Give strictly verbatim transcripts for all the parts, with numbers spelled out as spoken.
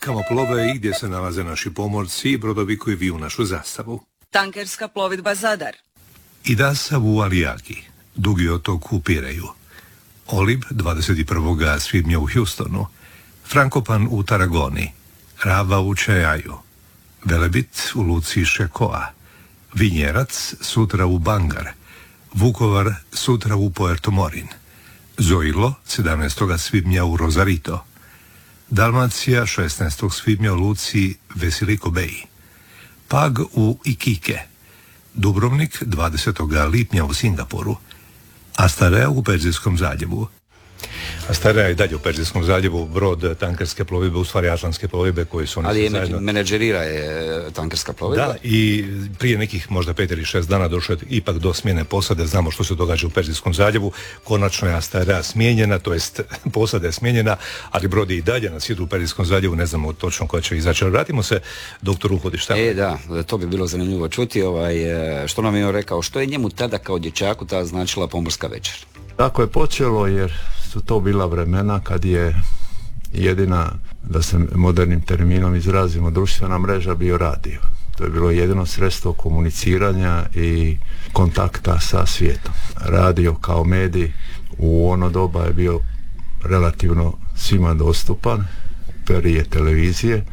kamo plove i gdje se nalaze naši pomorci i brodovi koji viju našu zastavu. Tankerska plovidba Zadar. Idasa u Alijaki, dugi otok u Pireju. Olib dvadeset prvog svibnja u Houstonu. Frankopan u Taragoni. Rava u Čejaju. Velebit u luci Šekoa. Vinjerac sutra u Bangar. Vukovar sutra u Puerto Morin. Zoilo sedamnaestog svibnja u Rosarito. Dalmacija šesnaestog svibnja u luci Vesiliko Beji. Pag u Ikike. Dubrovnik dvadesetog lipnja u Singapuru. Astarea u Perzijskom zaljevu. Astarea je dalje u Perzijskom zaljevu, brod tankerske plovidbe, u stvari atlantske plovidbe koji su oni ali je zajedno... menadžerira je tankerska plovidba. Da, i prije nekih možda pet ili šest dana došlo je ipak do smjene posade. Znamo što se događa u Perzijskom zaljevu. Konačno je Astarea smijenjena, to jest posada je smijenjena, ali brod je i dalje na sjedu u Perzijskom zaljevu, ne znamo točno koja će izaći. Vratimo se doktoru Uhodi, šta? E da, to bi bilo zanimljivo čuti, ovaj, što nam je on rekao, što je njemu tada kao dječaku ta značila pomorska večer. Tako je počelo jer su to bila vremena kad je jedina, da se modernim terminom izrazimo, društvena mreža bio radio. To je bilo jedino sredstvo komuniciranja i kontakta sa svijetom. Radio kao medij u ono doba je bio relativno svima dostupan, prije televizije,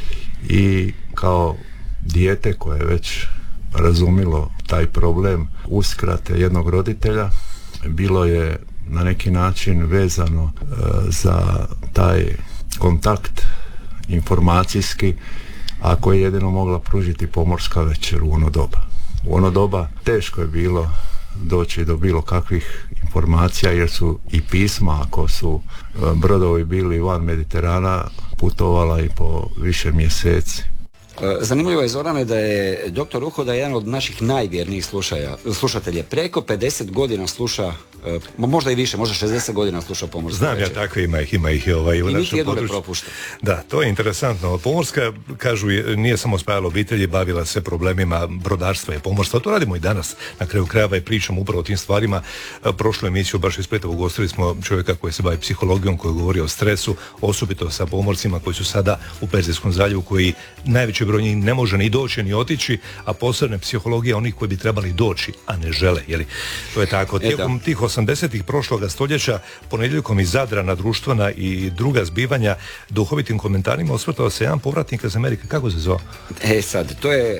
i kao dijete koje je već razumilo taj problem uskrate jednog roditelja, bilo je na neki način vezano e, za taj kontakt informacijski, a koji je jedino mogla pružiti pomorska večer u ono doba. U ono doba teško je bilo doći do bilo kakvih informacija, jer su i pisma, ako su e, brodovi bili van Mediterana, putovala i po više mjeseci. Zanimljivo je, Zorane, da je doktor Uhoda jedan od naših najvjernijih slušaja, slušatelja. Preko pedeset godina sluša, možda i više, možda šezdeset godina sluša pomorska Znam večer. ja takve, ima ih, ima ih ovaj, u I našem niti jednu ne području. propušta. Da, to je interesantno. Pomorska, kažu, nije samo spajala obitelji, bavila se problemima brodarstva i pomorstva. To radimo i danas. Na kraju krajeva i pričamo upravo o tim stvarima. Prošlu emisiju baš iz Splita ugostili smo čovjeka koji se bavi psihologijom, koji govori o stresu, osobito sa pomorcima koji su sada u Perzijskom zaljevu, koji najveći broj njih ne može ni doći ni otići, a posebno psihologija onih koji bi trebali doći, a ne žele. Jeli? To je tako. Tijekom tih osamdesetih prošloga stoljeća, ponedjeljkom iz Zadra na društvena i druga zbivanja, duhovitim komentarima osvrtao se jedan povratnik iz Amerike. Kako se zvao? E sad, to je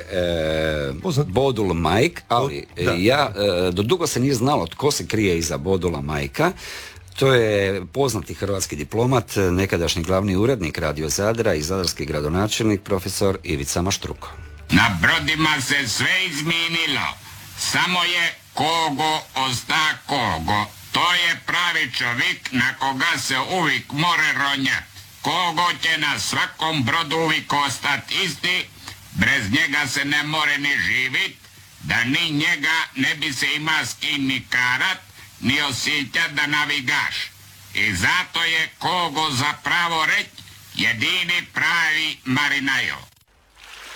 e, Bodul Mike, ali o, ja, e, do dugo se nije znalo tko se krije iza Bodula Majka. To je poznati hrvatski diplomat, nekadašnji glavni urednik Radio Zadra i zadarski gradonačelnik profesor Ivica Maštruko. Na brodima se sve izmijenilo, samo je kogo osta kogo. To je pravi čovjek na koga se uvijek more ronjat. Kogo će na svakom brodu uvijek ostat isti, bez njega se ne more ni živit, da ni njega ne bi se ima s kim ni karat, ni osjećat da navigaš. I zato je kogo zapravo reć jedini pravi marinajo.